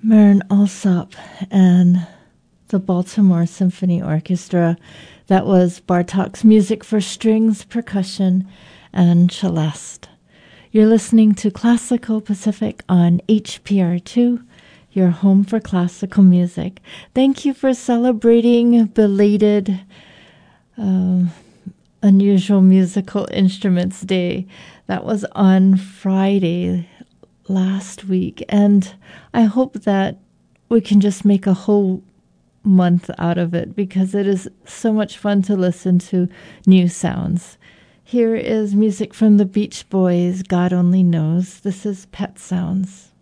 Mern Alsop and the Baltimore Symphony Orchestra. That was Bartók's music for strings, percussion, and celeste. You're listening to Classical Pacific on HPR2, your home for classical music. Thank you for celebrating belated Unusual Musical Instruments Day. That was on Friday last week, and I hope that we can just make a whole month out of it because it is so much fun to listen to new sounds. Here is music from the Beach Boys, God Only Knows. This is Pet Sounds.